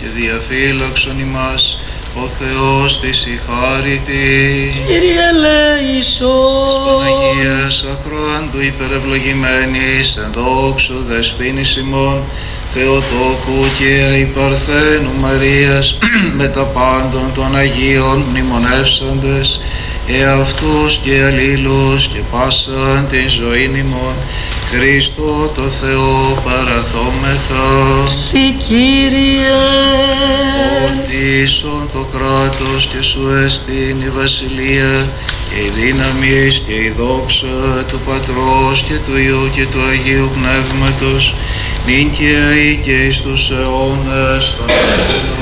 και διαφύλαξον ημάς, ο Θεός της η χάρητη. Κύριε ελέησον. Της Παναγίας ακροάντου υπερευλογημένης, εν δόξου δεσποίνης ημών, Θεοτόκου και η Παρθένου Μαρίας, με τα πάντων των Αγίων μνημονεύσαντες, εαυτούς και αλλήλους και πάσαν την ζωήν ημών, Χριστό το Θεό παραθόμεθα. Συ Κύριε. Ότισον το κράτος και σου εστίν η βασιλεία και η δύναμις και η δόξα του Πατρός και του Υιού και του Αγίου Πνεύματος, νυν και αεί και εις τους αιώνες των αιώνων.